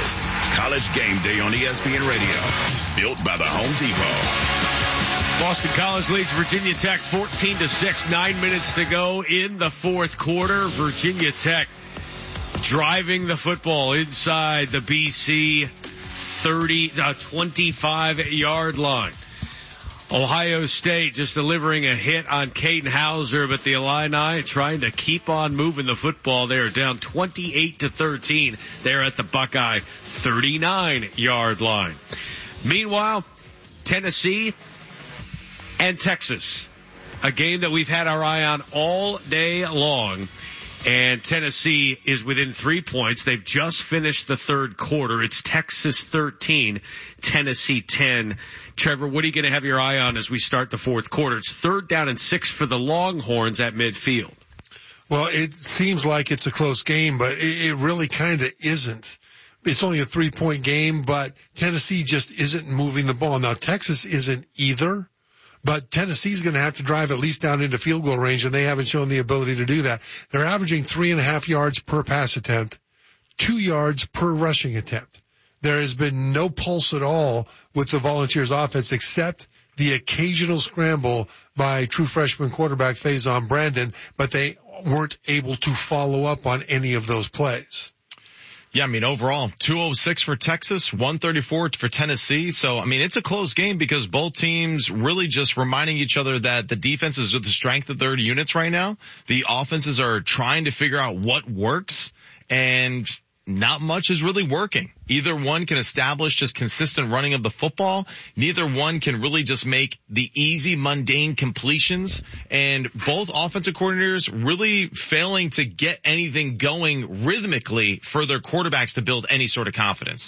This, College Game Day on ESPN Radio, built by the Home Depot. Boston College leads Virginia Tech 14-6. 9 minutes to go in the fourth quarter. Virginia Tech driving the football inside the BC 25-yard line. Ohio State just delivering a hit on Caden Hauser, but the Illini trying to keep on moving the football. They are down 28-13. They're at the Buckeye 39-yard line. Meanwhile, Tennessee and Texas, a game that we've had our eye on all day long. And Tennessee is within 3 points. They've just finished the third quarter. It's Texas 13, Tennessee 10. Trevor, what are you going to have your eye on as we start the fourth quarter? It's 3rd down and 6 for the Longhorns at midfield. Well, it seems like it's a close game, but it really kind of isn't. It's only a 3-point game, but Tennessee just isn't moving the ball. Now, Texas isn't either. But Tennessee's going to have to drive at least down into field goal range, and they haven't shown the ability to do that. They're averaging 3.5 yards per pass attempt, 2 yards per rushing attempt. There has been no pulse at all with the Volunteers offense except the occasional scramble by true freshman quarterback Faison Brandon, but they weren't able to follow up on any of those plays. Yeah, I mean, overall, 206 for Texas, 134 for Tennessee. So, I mean, it's a close game because both teams really just reminding each other that the defenses are the strength of their units right now. The offenses are trying to figure out what works, and not much is really working. Either one can establish just consistent running of the football. Neither one can really just make the easy, mundane completions. And both offensive coordinators really failing to get anything going rhythmically for their quarterbacks to build any sort of confidence.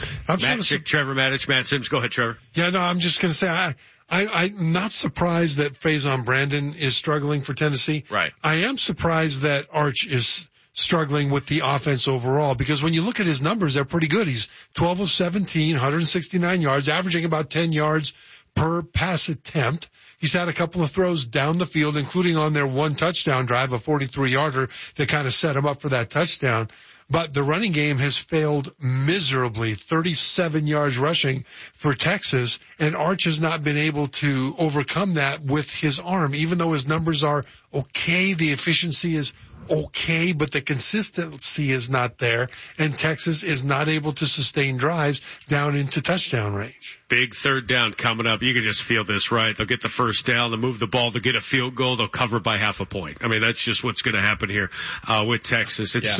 Trevor Maddich, Matt Sims. Go ahead, Trevor. Yeah, no, I'm just going to say I'm not surprised that Faison Brandon is struggling for Tennessee. Right. I am surprised that Arch is struggling with the offense overall, because when you look at his numbers, they're pretty good. He's 12 of 17, 169 yards, averaging about 10 yards per pass attempt. He's had a couple of throws down the field, including on their one touchdown drive, a 43-yarder that kind of set him up for that touchdown. But the running game has failed miserably, 37 yards rushing for Texas, and Arch has not been able to overcome that with his arm. Even though his numbers are okay, the efficiency is okay, but the consistency is not there, and Texas is not able to sustain drives down into touchdown range. Big 3rd down coming up. You can just feel this, right? They'll get the 1st down, they'll move the ball, they'll get a field goal, they'll cover by half a point. I mean, that's just what's going to happen here with Texas. It's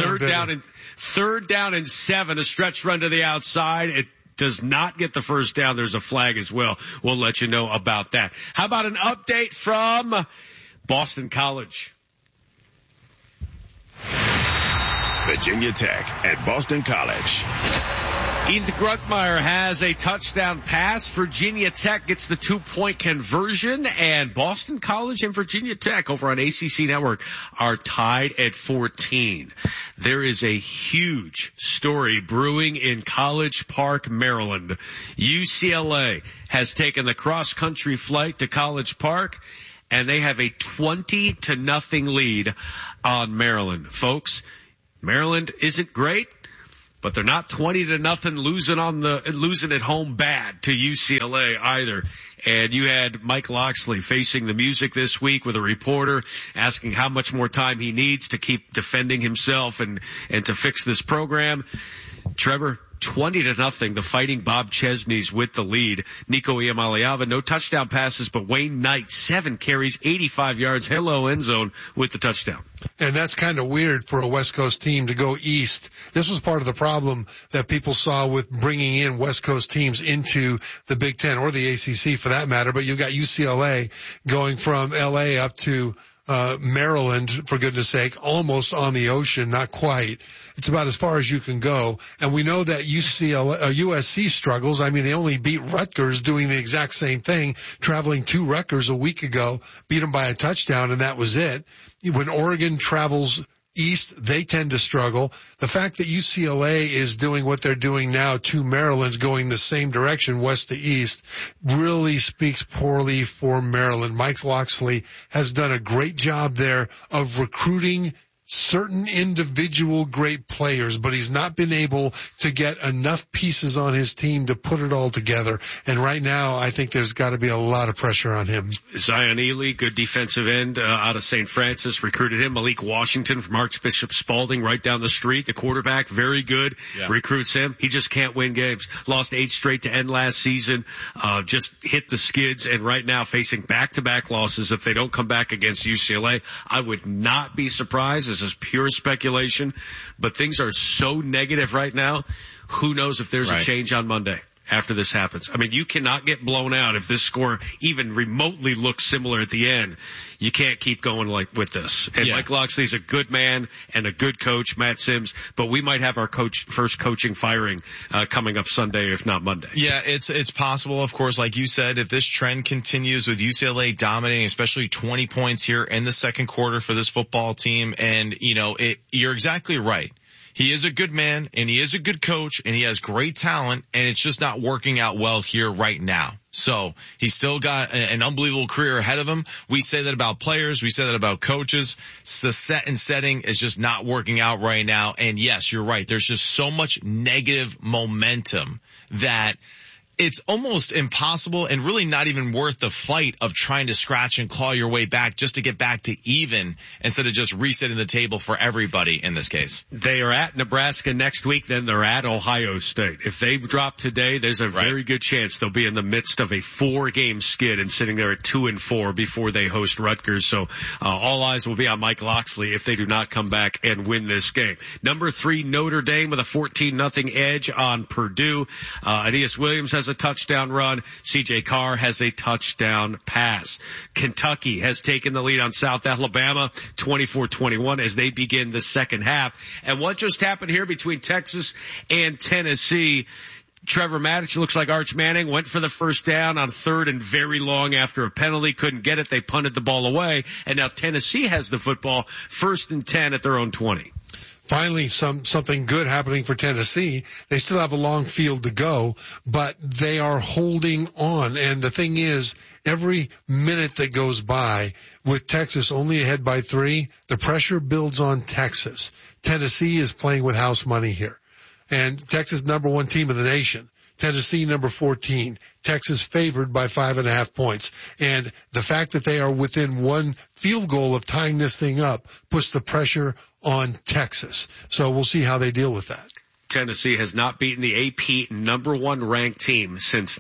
3rd down and 7, a stretch run to the outside. It does not get the 1st down. There's a flag as well. We'll let you know about that. How about an update from Boston College? Virginia Tech at Boston College. Ethan Gruckmeyer has a touchdown pass. Virginia Tech gets the 2-point conversion, and Boston College and Virginia Tech over on ACC Network are tied at 14. There is a huge story brewing in College Park, Maryland. UCLA has taken the cross-country flight to College Park, and they have a 20-0 lead on Maryland. Folks, Maryland isn't great, but they're not 20-0 losing at home bad to UCLA either. And you had Mike Loxley facing the music this week with a reporter asking how much more time he needs to keep defending himself and to fix this program. Trevor, 20-0, the Fighting Bob Chesney's with the lead. Nico Iamaleava, no touchdown passes, but Wayne Knight, 7 carries, 85 yards, hello end zone with the touchdown. And that's kind of weird for a West Coast team to go east. This was part of the problem that people saw with bringing in West Coast teams into the Big Ten or the ACC for that matter. But you've got UCLA going from LA up to Maryland, for goodness sake, almost on the ocean, not quite. It's about as far as you can go. And we know that USC struggles. I mean, they only beat Rutgers doing the exact same thing, traveling to Rutgers a week ago, beat them by a touchdown, and that was it. When Oregon travels east, they tend to struggle. The fact that UCLA is doing what they're doing now to Maryland, going the same direction, west to east, really speaks poorly for Maryland. Mike Loxley has done a great job there of recruiting certain individual great players, but he's not been able to get enough pieces on his team to put it all together. And right now, I think there's got to be a lot of pressure on him. Zion Ely, good defensive end out of St. Francis, recruited him. Malik Washington from Archbishop Spalding right down the street. The quarterback, very good, recruits him. He just can't win games. Lost 8 straight to end last season, just hit the skids, and right now facing back-to-back losses. If they don't come back against UCLA, I would not be surprised. This is pure speculation, but things are so negative right now. Who knows if there's a change on Monday after this happens. I mean, you cannot get blown out if this score even remotely looks similar at the end. You can't keep going like with this. And Mike Locksley's a good man and a good coach, Matt Sims, but we might have our first coaching firing coming up Sunday, if not Monday. Yeah, it's possible, of course, like you said, if this trend continues with UCLA dominating, especially 20 points here in the second quarter for this football team, and you're exactly right. He is a good man, and he is a good coach, and he has great talent, and it's just not working out well here right now. So he's still got an unbelievable career ahead of him. We say that about players. We say that about coaches. The set and setting is just not working out right now. And yes, you're right. There's just so much negative momentum that it's almost impossible and really not even worth the fight of trying to scratch and claw your way back just to get back to even instead of just resetting the table for everybody in this case. They are at Nebraska next week, then they're at Ohio State. If they drop today, there's a very good chance they'll be in the midst of a 4-game skid and sitting there at 2-4 before they host Rutgers. So all eyes will be on Mike Locksley if they do not come back and win this game. Number 3, Notre Dame with a 14-0 edge on Purdue. Aeneas Williams has a touchdown run. C.J. Carr has a touchdown pass. Kentucky has taken the lead on South Alabama 24-21 as they begin the second half. And what just happened here between Texas and Tennessee? Trevor Maddich looks like Arch Manning went for the first down on 3rd and very long after a penalty. Couldn't get it. They punted the ball away. And now Tennessee has the football 1st and 10 at their own 20. Finally, something good happening for Tennessee. They still have a long field to go, but they are holding on. And the thing is, every minute that goes by with Texas only ahead by 3, the pressure builds on Texas. Tennessee is playing with house money here. And Texas, number 1 team in the nation. Tennessee, number 14. Texas favored by 5.5 points. And the fact that they are within 1 field goal of tying this thing up puts the pressure on Texas. So we'll see how they deal with that. Tennessee has not beaten the AP number 1 ranked team since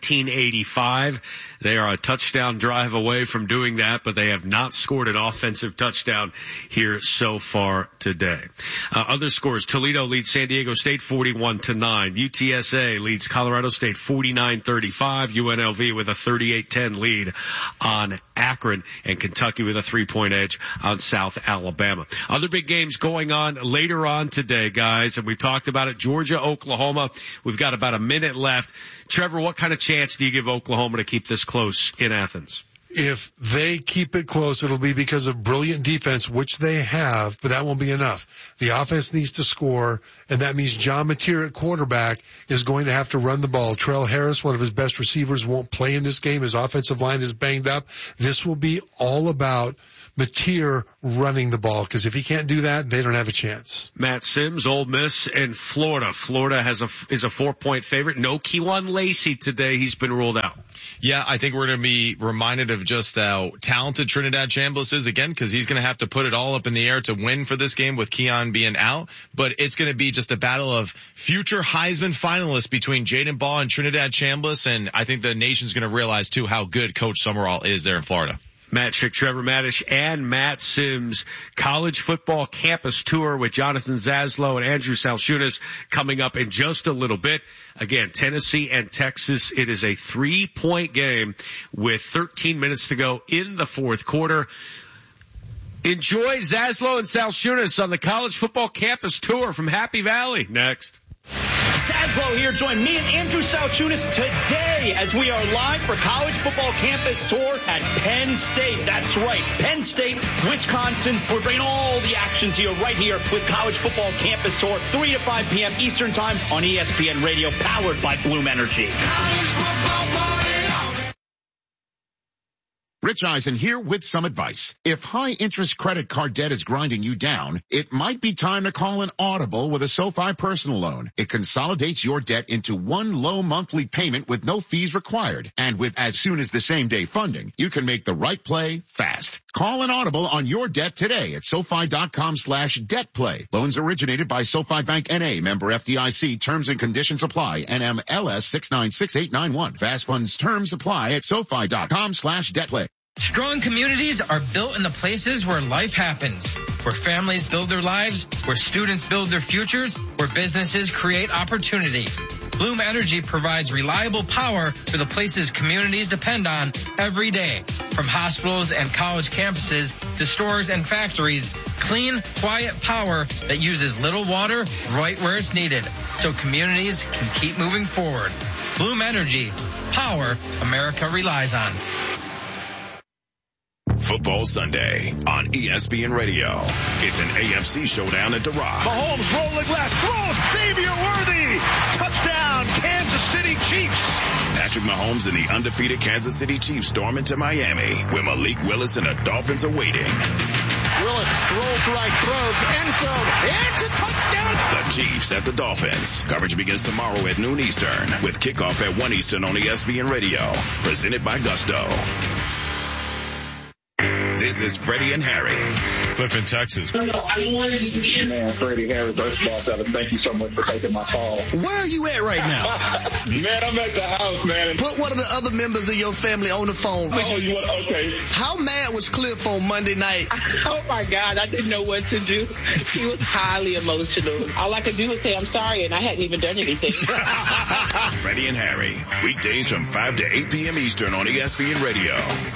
1985. They are a touchdown drive away from doing that, but they have not scored an offensive touchdown here so far today. Other scores: Toledo leads San Diego State 41-9. UTSA leads Colorado State 49-35. UNLV with a 38-10 lead on Akron, and Kentucky with a 3-point edge on South Alabama. Other big games going on later on today, guys, and we've talked about it. Georgia, Oklahoma. We've got about a minute left. Trevor, what kind of chance do you give Oklahoma to keep this close in Athens? If they keep it close, it'll be because of brilliant defense, which they have, but that won't be enough. The offense needs to score, and that means John Mateer at quarterback is going to have to run the ball. Trell Harris, one of his best receivers, won't play in this game. His offensive line is banged up. This will be all about Mateer running the ball, because if he can't do that, they don't have a chance. Matt Sims, Ole Miss, and Florida. Florida is a 4-point favorite. No Kejuan Lacey today. He's been ruled out. Yeah, I think we're going to be reminded of just how talented Trinidad Chambliss is again, because he's going to have to put it all up in the air to win for this game with Keon being out. But it's going to be just a battle of future Heisman finalists between Jaden Ball and Trinidad Chambliss, and I think the nation's going to realize, too, how good Coach Summerall is there in Florida. Matt Schick, Trevor Mattish, and Matt Sims college football campus tour with Jonathan Zaslow and Andrew Salshunas coming up in just a little bit. Again, Tennessee and Texas. It is a 3-point game with 13 minutes to go in the fourth quarter. Enjoy Zaslow and Salshunas on the college football campus tour from Happy Valley. Next. Zaslow here. Join me and Andrew Salshunas today as we are live for College Football Campus Tour at Penn State. That's right, Penn State, Wisconsin. We're bringing all the actions here right here with College Football Campus Tour, 3 to 5 p.m. Eastern Time on ESPN Radio, powered by Bloom Energy. Rich Eisen here with some advice. If high-interest credit card debt is grinding you down, it might be time to call an audible with a SoFi personal loan. It consolidates your debt into one low monthly payment with no fees required. And with as soon as the same day funding, you can make the right play fast. Call an audible on your debt today at SoFi.com/debt-play. Loans originated by SoFi Bank N.A. Member FDIC. Terms and conditions apply. NMLS 696891. Fast funds terms apply at SoFi.com/debt-play. Strong communities are built in the places where life happens, where families build their lives, where students build their futures, where businesses create opportunity. Bloom Energy provides reliable power for the places communities depend on every day. From hospitals and college campuses to stores and factories, clean, quiet power that uses little water right where it's needed, so communities can keep moving forward. Bloom Energy, power America relies on. Football Sunday on ESPN Radio. It's an AFC showdown at the Rock. Mahomes rolling left, throws, Xavier Worthy, touchdown, Kansas City Chiefs. Patrick Mahomes and the undefeated Kansas City Chiefs storm into Miami, where Malik Willis and the Dolphins are waiting. Willis strolls right, throws, end zone, it's a touchdown. The Chiefs at the Dolphins. Coverage begins tomorrow at noon Eastern, with kickoff at 1 Eastern on ESPN Radio. Presented by Gusto. This is Freddie and Harry. Cliff in Texas. Man, Freddie Harris, first of all, thank you so much for taking my call. Where are you at right now? Man, I'm at the house, man. Put one of the other members of your family on the phone. Okay. How mad was Cliff on Monday night? Oh, my God. I didn't know what to do. He was highly emotional. All I could do was say, I'm sorry, and I hadn't even done anything. Freddie and Harry. Weekdays from 5 to 8 p.m. Eastern on ESPN Radio.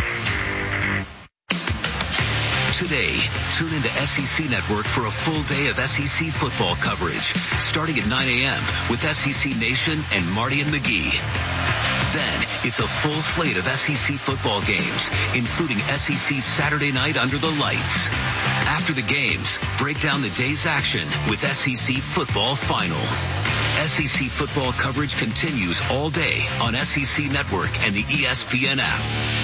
Today, tune into SEC Network for a full day of SEC football coverage, starting at 9 a.m. with SEC Nation and Marty and McGee. Then, it's a full slate of SEC football games, including SEC Saturday Night Under the Lights. After the games, break down the day's action with SEC Football Final. SEC football coverage continues all day on SEC Network and the ESPN app.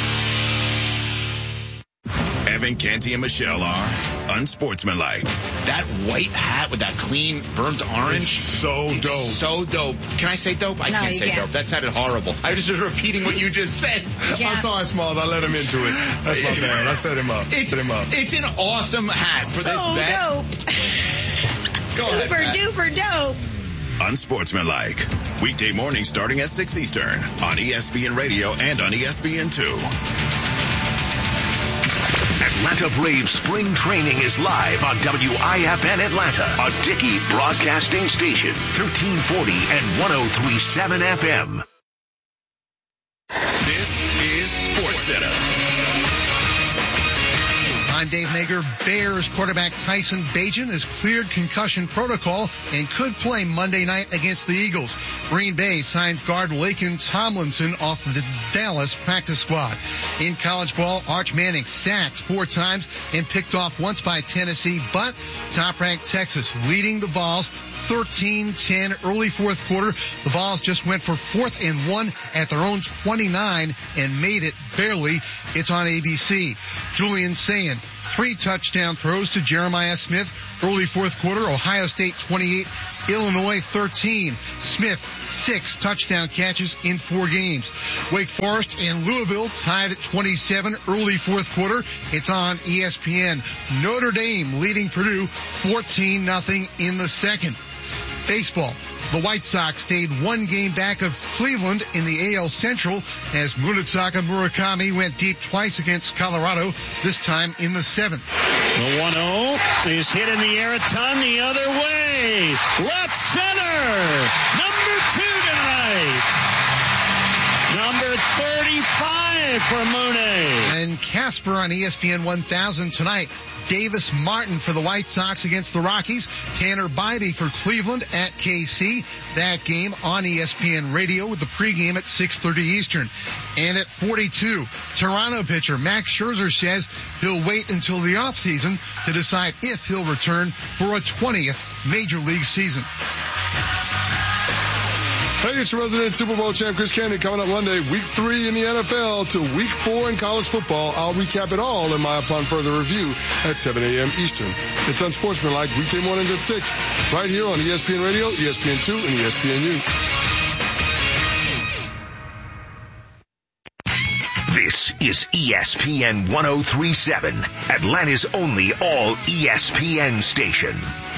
Evan, Canty, and Michelle are unsportsmanlike. That white hat with that clean burnt orange. So dope. So dope. Can I say dope? I can't say dope. That sounded horrible. I was just repeating what you just said. Yeah. I'm sorry, Smalls. I let him into it. That's my man. I set him up. It's an awesome hat for this bet. Dope. Super duper dope. Unsportsmanlike. Weekday morning starting at 6 Eastern on ESPN Radio and on ESPN2. Atlanta Braves spring training is live on WIFN Atlanta, a Dickey broadcasting station, 1340 and 103.7 FM. This is SportsCenter. I'm Dave Nager. Bears quarterback Tyson Bagent has cleared concussion protocol and could play Monday night against the Eagles. Green Bay signs guard Laken Tomlinson off the Dallas practice squad. In college ball, Arch Manning sacked 4 times and picked off once by Tennessee, but top-ranked Texas leading the Vols 13-10 early fourth quarter. The Vols just went for 4th and 1 at their own 29 and made it barely. It's on ABC. Julian Sayin, 3 touchdown throws to Jeremiah Smith. Early fourth quarter, Ohio State 28, Illinois 13. Smith, 6 touchdown catches in 4 games. Wake Forest and Louisville tied at 27 early fourth quarter. It's on ESPN. Notre Dame leading Purdue 14-0 in the second. Baseball. The White Sox stayed 1 game back of Cleveland in the AL Central as Munetaka Murakami went deep twice against Colorado, this time in the 7th. The 1-0 is hit in the air a ton the other way. Left center. Number 2 tonight. Number 35 for Mooney. And Casper on ESPN 1000 tonight. Davis Martin for the White Sox against the Rockies. Tanner Bybee for Cleveland at KC. That game on ESPN Radio with the pregame at 6:30 Eastern. And at 42, Toronto pitcher Max Scherzer says he'll wait until the offseason to decide if he'll return for a 20th Major League season. Hey, it's your resident Super Bowl champ, Chris Candy, coming up Monday, week 3 in the NFL to week 4 in college football. I'll recap it all in my Upon Further review at 7 a.m. Eastern. It's Unsportsmanlike, weekday mornings at 6, right here on ESPN Radio, ESPN2, and ESPNU. This is ESPN 1037, Atlanta's only all ESPN station.